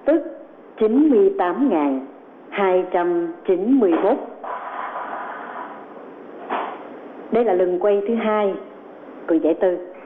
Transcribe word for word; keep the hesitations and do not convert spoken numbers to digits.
tức chín mươi tám nghìn hai trăm chín mươi mốt. Đây là lần quay thứ hai của giải tư.